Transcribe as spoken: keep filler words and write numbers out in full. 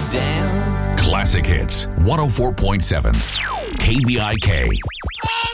down. Classic Hits, one oh four point seven, K B I K.